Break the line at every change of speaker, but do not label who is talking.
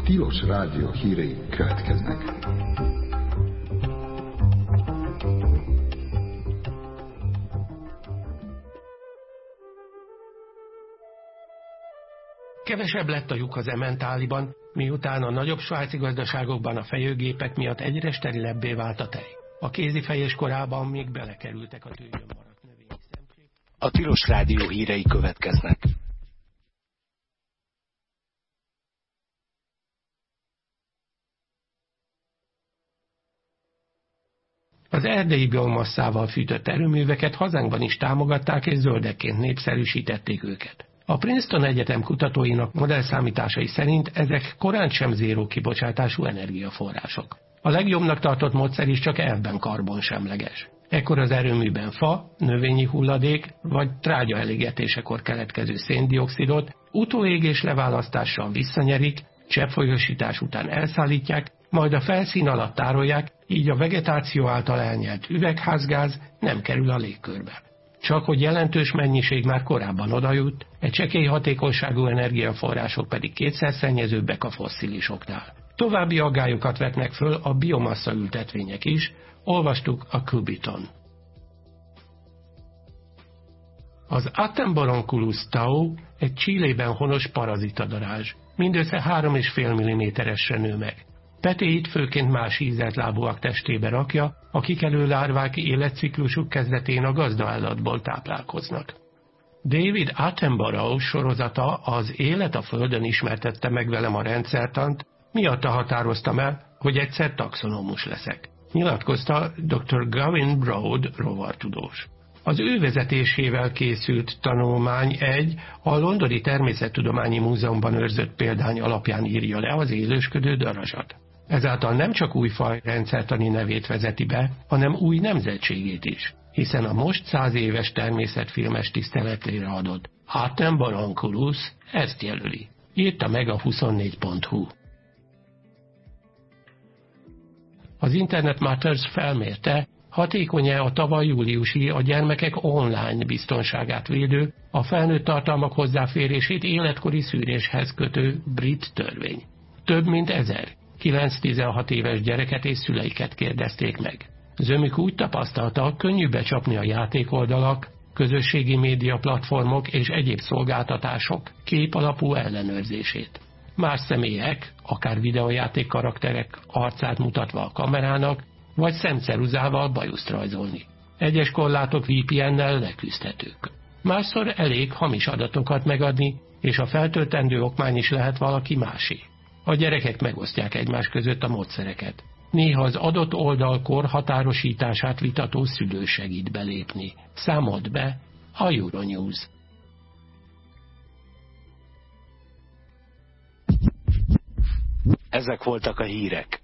Tilos Rádió hírei következnek.
Kevesebb lett a lyuk az Emmentáliban, miután a nagyobb svájci gazdaságokban a fejőgépek miatt egyre sterilebbé vált a tej. A kézifejés korában még belekerültek a tőgyön maradt növényi szemcsék.
A Tilos Rádió hírei következnek.
Az erdélyi biomasszával fűtött erőműveket hazánkban is támogatták és zöldekként népszerűsítették őket. A Princeton Egyetem kutatóinak modellszámításai szerint ezek korán sem zéró kibocsátású energiaforrások. A legjobbnak tartott módszer is csak elvben karbonsemleges. Ekkor az erőműben fa, növényi hulladék vagy trágya elégetésekor keletkező széndioxidot utóégés leválasztással visszanyerik, cseppfolyósítás után elszállítják, majd a felszín alatt tárolják, így a vegetáció által elnyert üvegházgáz nem kerül a légkörbe. Csak hogy jelentős mennyiség már korábban odajut, egy csekély hatékonyságú energiaforrások pedig kétszer szennyezőbbek a fosszilisoknál. További aggályokat vetnek föl a biomassa ültetvények is, olvastuk a Cubiton. Az Attenboronculus tau egy Chilében honos parazitadarázs, mindössze 3,5 mm-esre nő meg. Petéit főként más ízeltlábúak testébe rakja, a kikelő lárvák életciklusuk kezdetén a gazdaállatból táplálkoznak. David Attenborough sorozata Az élet a Földön ismertette meg velem a rendszertant, miatta határoztam el, hogy egyszer taxonomus leszek. Nyilatkozta dr. Gavin Broad rovartudós. Az ő vezetésével készült tanulmány a Londoni Természettudományi Múzeumban őrzött példány alapján írja le az élősködő darazsat. Ezáltal nem csak új faj rendszertani nevét vezeti be, hanem új nemzetségét is, hiszen a most 100 éves természetfilmes tiszteletére adott Attenboronculus ezt jelöli. Írta meg a 24.hu. Az Internet Matters felmérte, hatékony-e a tavaly júliusi a gyermekek online biztonságát védő, a felnőtt tartalmak hozzáférését életkori szűréshez kötő brit törvény. Több mint 1000 9-16 éves gyereket és szüleiket kérdezték meg. Zömük úgy tapasztalta, könnyű becsapni a játékoldalak, közösségi média platformok és egyéb szolgáltatások képalapú ellenőrzését. Más személyek, akár videójáték karakterek arcát mutatva a kamerának, vagy szemceruzával bajuszt rajzolni. Egyes korlátok VPN-nel leküzdhetők. Másszor elég hamis adatokat megadni, és a feltöltendő okmány is lehet valaki másé. A gyerekek megosztják egymás között a módszereket. Néha az adott oldal korhatárosítását vitató szülő segít belépni. Számolt be a Euronews.
Ezek voltak a hírek.